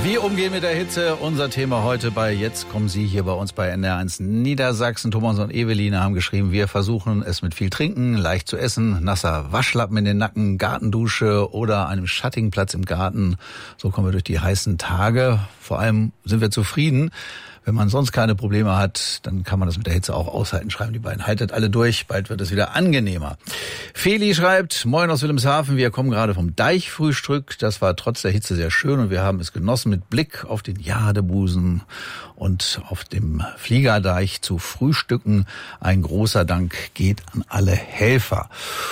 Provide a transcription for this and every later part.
Wie umgehen mit der Hitze? Unser Thema heute bei Jetzt kommen Sie hier bei uns bei NDR1 Niedersachsen. Thomas und Eveline haben geschrieben, wir versuchen es mit viel Trinken, leicht zu essen, nasser Waschlappen in den Nacken, Gartendusche oder einem schattigen Platz im Garten. So kommen wir durch die heißen Tage. Vor allem sind wir zufrieden. Wenn man sonst keine Probleme hat, dann kann man das mit der Hitze auch aushalten, schreiben die beiden. Haltet alle durch, bald wird es wieder angenehmer. Feli schreibt, moin aus Wilhelmshaven, wir kommen gerade vom Deichfrühstück. Das war trotz der Hitze sehr schön und wir haben es genossen mit Blick auf den Jadebusen und auf dem Fliegerdeich zu frühstücken. Ein großer Dank geht an alle Helfer.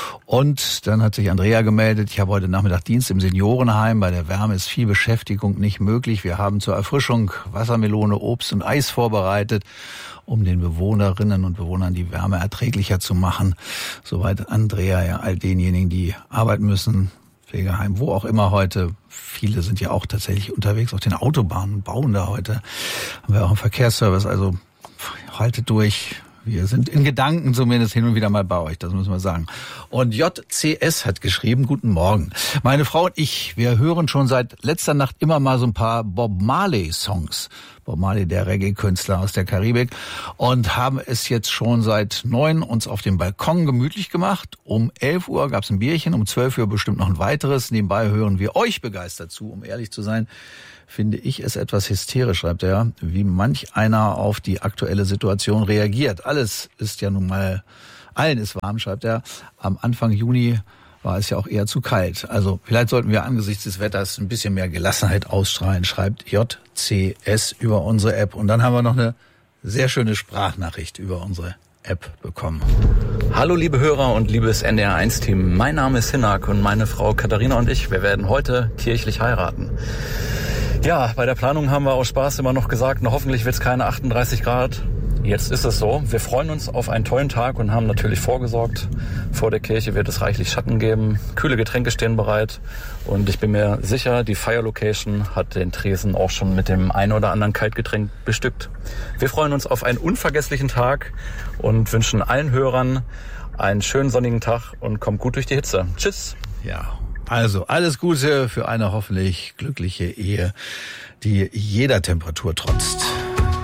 Und dann hat sich Andrea gemeldet, ich habe heute Nachmittag Dienst im Seniorenheim. Bei der Wärme ist viel Beschäftigung nicht möglich. Wir haben zur Erfrischung Wassermelone, Obst und Eis vorbereitet, um den Bewohnerinnen und Bewohnern die Wärme erträglicher zu machen. Soweit Andrea, ja, all denjenigen, die arbeiten müssen, Pflegeheim, wo auch immer heute. Viele sind ja auch tatsächlich unterwegs auf den Autobahnen, bauen da heute. Haben wir auch einen Verkehrsservice, also haltet durch. Wir sind in Gedanken zumindest hin und wieder mal bei euch, das müssen wir sagen. Und JCS hat geschrieben, guten Morgen. Meine Frau und ich, wir hören schon seit letzter Nacht immer mal so ein paar Bob Marley-Songs. Bob Marley, der Reggae-Künstler aus der Karibik. Und haben es jetzt schon seit 9 uns auf dem Balkon gemütlich gemacht. Um 11 Uhr gab's ein Bierchen, um 12 Uhr bestimmt noch ein weiteres. Nebenbei hören wir euch begeistert zu, um ehrlich zu sein. Finde ich es etwas hysterisch, schreibt er, wie manch einer auf die aktuelle Situation reagiert. Alles ist ja nun mal, allen ist warm, schreibt er. Am Anfang Juni war es ja auch eher zu kalt. Also vielleicht sollten wir angesichts des Wetters ein bisschen mehr Gelassenheit ausstrahlen, schreibt JCS über unsere App. Und dann haben wir noch eine sehr schöne Sprachnachricht über unsere App bekommen. Hallo liebe Hörer und liebes NDR1-Team. Mein Name ist Hinak und meine Frau Katharina und ich, wir werden heute kirchlich heiraten. Ja, bei der Planung haben wir aus Spaß immer noch gesagt, hoffentlich wird es keine 38 Grad. Jetzt ist es so. Wir freuen uns auf einen tollen Tag und haben natürlich vorgesorgt. Vor der Kirche wird es reichlich Schatten geben. Kühle Getränke stehen bereit. Und ich bin mir sicher, die Fire Location hat den Tresen auch schon mit dem einen oder anderen Kaltgetränk bestückt. Wir freuen uns auf einen unvergesslichen Tag und wünschen allen Hörern einen schönen sonnigen Tag und kommt gut durch die Hitze. Tschüss. Ja, also alles Gute für eine hoffentlich glückliche Ehe, die jeder Temperatur trotzt.